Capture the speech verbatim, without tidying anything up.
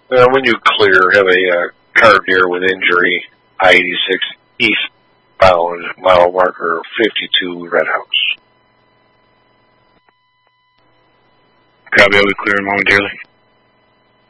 Uh, when you clear, have a uh, car deer with injury, I eighty-six eastbound, mile marker fifty-two, Red House. Copy, I'll be clearing momentarily.